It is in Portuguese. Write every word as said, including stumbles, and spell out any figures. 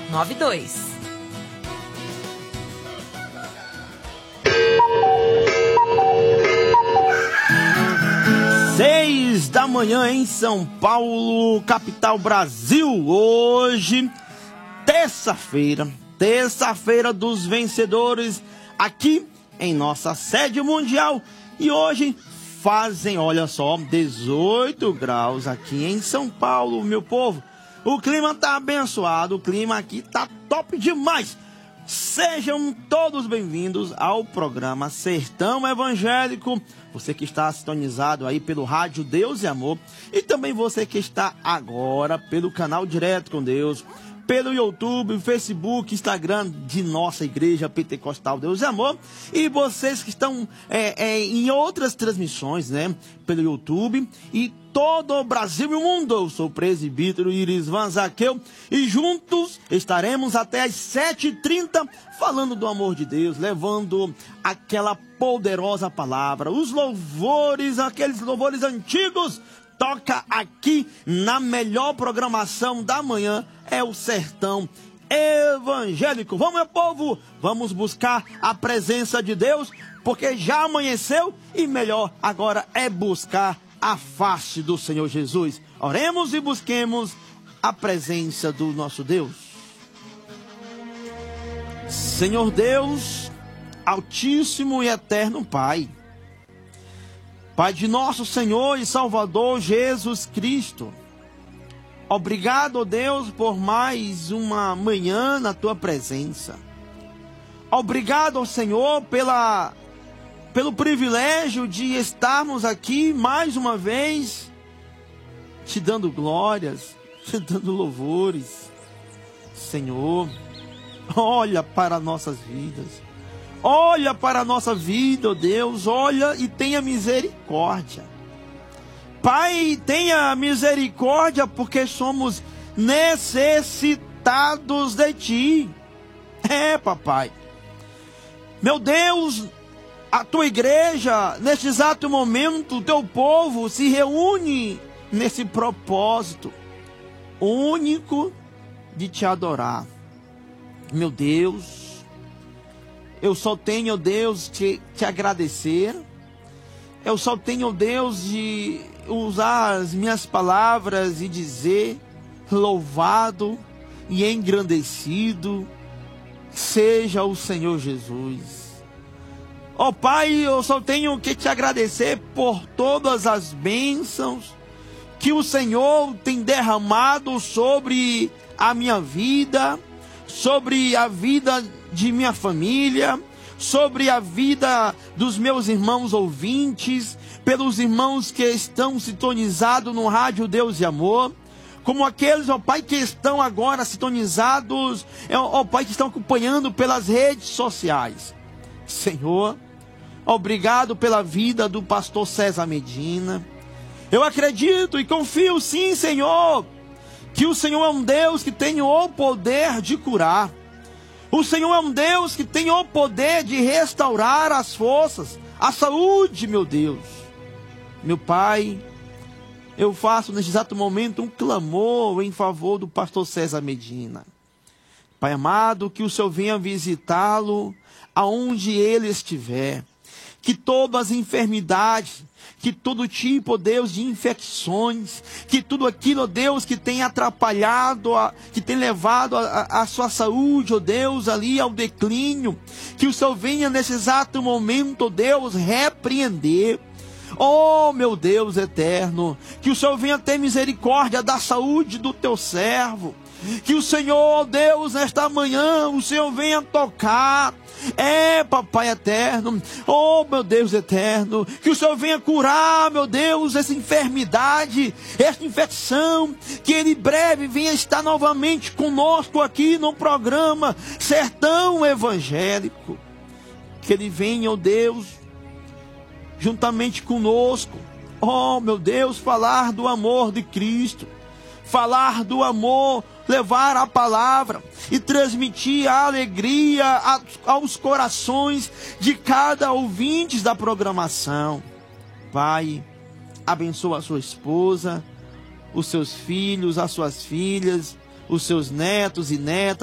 nove dois. Seis da manhã em São Paulo, capital Brasil. Hoje, terça-feira, terça-feira dos vencedores aqui em nossa sede mundial. E hoje fazem, olha só, dezoito graus aqui em São Paulo, meu povo. O clima tá abençoado, o clima aqui tá top demais. Sejam todos bem-vindos ao programa Sertão Evangélico. Você que está sintonizado aí pelo rádio Deus e Amor. E também você que está agora pelo canal Direto com Deus, pelo YouTube, Facebook, Instagram de nossa igreja Pentecostal Deus e Amor. E vocês que estão é, é, em outras transmissões, né? Pelo YouTube e todo o Brasil e o mundo. Eu sou o presbítero Irisvan Zaqueu e juntos estaremos até às sete e trinta falando do amor de Deus, levando aquela poderosa palavra, os louvores, aqueles louvores antigos. Toca aqui na melhor programação da manhã, é o Sertão Evangélico. Vamos, meu povo, vamos buscar a presença de Deus, porque já amanheceu e melhor agora é buscar a face do Senhor Jesus. Oremos e busquemos a presença do nosso Deus. Senhor Deus, Altíssimo e Eterno Pai, Pai de nosso Senhor e Salvador Jesus Cristo, obrigado, Deus, por mais uma manhã na Tua presença. Obrigado, Senhor, pela, pelo privilégio de estarmos aqui mais uma vez, Te dando glórias, Te dando louvores. Senhor, olha para nossas vidas. Olha para a nossa vida, ó Deus, olha e tenha misericórdia. Pai, tenha misericórdia porque somos necessitados de Ti. É, papai. Meu Deus, a Tua igreja, neste exato momento, o Teu povo se reúne nesse propósito único de Te adorar. Meu Deus, eu só tenho, Deus, te, te agradecer. Eu só tenho, Deus, de usar as minhas palavras e dizer: louvado e engrandecido seja o Senhor Jesus. Ó Pai, eu só tenho que te agradecer por todas as bênçãos que o Senhor tem derramado sobre a minha vida, sobre a vida de minha família, sobre a vida dos meus irmãos ouvintes, pelos irmãos que estão sintonizados no rádio Deus e Amor, como aqueles, ó Pai, que estão agora sintonizados, ó Pai, que estão acompanhando pelas redes sociais. Senhor, obrigado pela vida do pastor César Medina. Eu acredito e confio sim, Senhor, que o Senhor é um Deus que tem o poder de curar. O Senhor é um Deus que tem o poder de restaurar as forças, a saúde, meu Deus. Meu Pai, eu faço neste exato momento um clamor em favor do pastor César Medina. Pai amado, que o Senhor venha visitá-lo aonde ele estiver. Que todas as enfermidades, que todo tipo, Deus, de infecções, que tudo aquilo, ó Deus, que tem atrapalhado, a, que tem levado a, a, a sua saúde, ó Deus, ali ao declínio, que o Senhor venha nesse exato momento, ó Deus, repreender. Oh, meu Deus eterno, que o Senhor venha ter misericórdia da saúde do teu servo. Que o Senhor, Deus, nesta manhã, o Senhor venha tocar. É, papai eterno, oh, meu Deus eterno, que o Senhor venha curar, meu Deus, essa enfermidade, essa infecção, que Ele em breve venha estar novamente conosco aqui no programa Sertão Evangélico. Que Ele venha, oh Deus, juntamente conosco, oh, meu Deus, falar do amor de Cristo, falar do amor, levar a palavra e transmitir a alegria aos corações de cada ouvinte da programação. Pai, abençoa a sua esposa, os seus filhos, as suas filhas, os seus netos e netas,